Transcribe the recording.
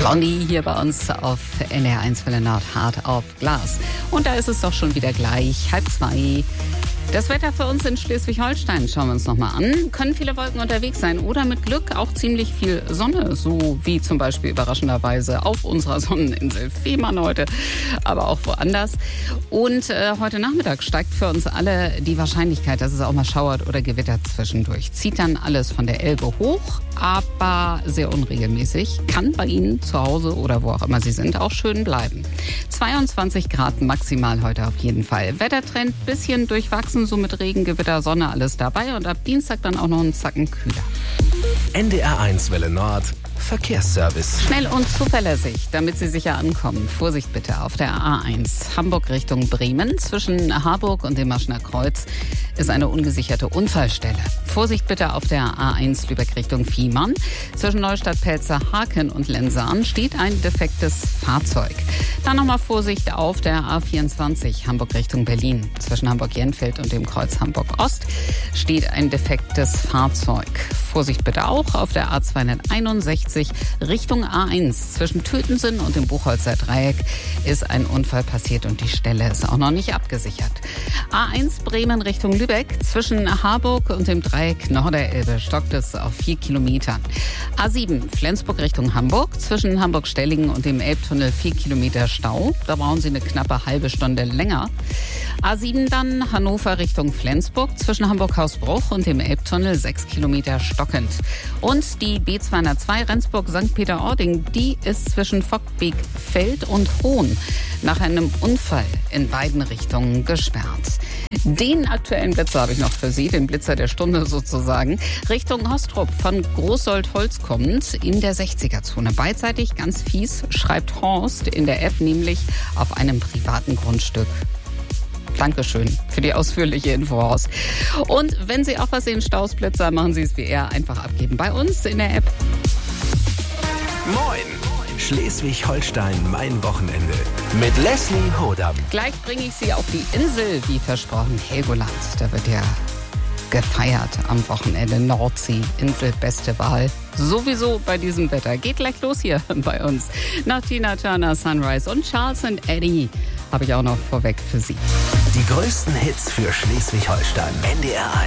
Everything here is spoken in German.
Blondie hier bei uns auf NDR1 Welle Nord, hart auf Glas. Und da ist es doch schon wieder gleich 1:30. Das Wetter für uns in Schleswig-Holstein schauen wir uns nochmal an. Können viele Wolken unterwegs sein oder mit Glück auch ziemlich viel Sonne, so wie zum Beispiel überraschenderweise auf unserer Sonneninsel Fehmarn heute, aber auch woanders. Und heute Nachmittag steigt für uns alle die Wahrscheinlichkeit, dass es auch mal schauert oder gewittert zwischendurch. Zieht dann alles von der Elbe hoch, aber sehr unregelmäßig. Kann bei Ihnen zu Hause oder wo auch immer Sie sind auch schön bleiben. 22 Grad maximal heute auf jeden Fall. Wettertrend bisschen durchwachsen, so mit Regen, Gewitter, Sonne, alles dabei. Und ab Dienstag dann auch noch einen Zacken kühler. NDR1 Welle Nord Verkehrsservice. Schnell und zuverlässig, damit Sie sicher ankommen. Vorsicht bitte auf der A1 Hamburg Richtung Bremen. Zwischen Harburg und dem Maschner Kreuz ist eine ungesicherte Unfallstelle. Vorsicht bitte auf der A1 Lübeck Richtung Fehmarn. Zwischen Neustadt-Pelzer-Haken und Lensahn steht ein defektes Fahrzeug. Dann nochmal Vorsicht auf der A24 Hamburg Richtung Berlin. Zwischen Hamburg-Jenfeld und dem Kreuz Hamburg-Ost steht ein defektes Fahrzeug. Vorsicht bitte auch auf der A261 Richtung A1. Zwischen Tötensen und dem Buchholzer Dreieck ist ein Unfall passiert und die Stelle ist auch noch nicht abgesichert. A1 Bremen Richtung Lübeck. Zwischen Harburg und dem Dreieck Norderelbe stockt es auf 4 Kilometern. A7 Flensburg Richtung Hamburg. Zwischen Hamburg-Stellingen und dem Elbtunnel 4 Kilometer Stau. Da brauchen Sie eine knappe halbe Stunde länger. A7 dann Hannover Richtung Flensburg. Zwischen Hamburg-Hausbruch und dem Elbtunnel 6 Kilometer stockend. Und die B202 Rendsburg-St. Peter-Ording, die ist zwischen Vogt-Beek-Feld und Hohn nach einem Unfall in beiden Richtungen gesperrt. Den aktuellen Blitzer habe ich noch für Sie, den Blitzer der Stunde sozusagen. Richtung Hostrup von Großsold-Holz kommt in der 60er-Zone. Beidseitig ganz fies, schreibt Horst in der App, nämlich auf einem privaten Grundstück. Dankeschön für die ausführliche Info, Horst. Und wenn Sie auch was sehen, Stausblitzer, machen Sie es wie er, einfach abgeben bei uns in der App. Moin! Schleswig-Holstein, mein Wochenende. Mit Leslie Hodam. Gleich bringe ich Sie auf die Insel, wie versprochen, Helgoland. Da wird ja gefeiert am Wochenende. Nordsee, Insel, beste Wahl. Sowieso bei diesem Wetter. Geht gleich los hier bei uns. Nach Tina Turner, Sunrise und Charles and Eddie habe ich auch noch vorweg für Sie. Die größten Hits für Schleswig-Holstein. NDR1.